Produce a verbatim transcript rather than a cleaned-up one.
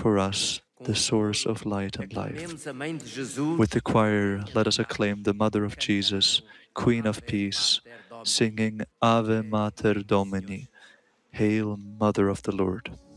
for us the source of light and life. With the choir, let us acclaim the Mother of Jesus, Queen of Peace, singing Ave Mater Domini, Hail, Mother of the Lord.